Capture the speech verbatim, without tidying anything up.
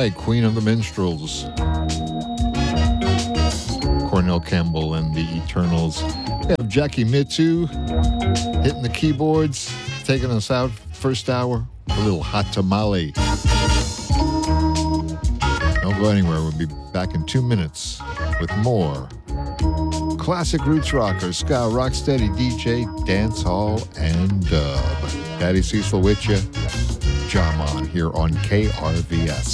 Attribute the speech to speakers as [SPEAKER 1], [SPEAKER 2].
[SPEAKER 1] right, Queen of the Minstrels. Cornell Campbell and the Eternals. We have Jackie Mittoo hitting the keyboards, taking us out first hour. A little hot tamale. Don't go anywhere. We'll be back in two minutes with more classic roots rockers, ska, rocksteady, D J, dance hall, and dub. Daddy Cecil with you. Jaman here on K R V S.